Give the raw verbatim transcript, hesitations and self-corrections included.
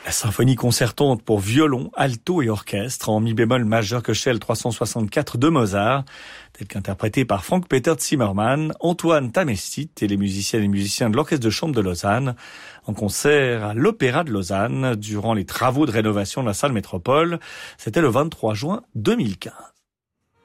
La symphonie concertante pour violon, alto et orchestre en mi bémol majeur Köchel trois cent soixante-quatre de Mozart, tel qu'interprété par Frank-Peter Zimmermann, Antoine Tamestit et les musiciennes et musiciens de l'Orchestre de chambre de Lausanne, en concert à l'Opéra de Lausanne durant les travaux de rénovation de la salle métropole. C'était le vingt-trois juin deux mille quinze.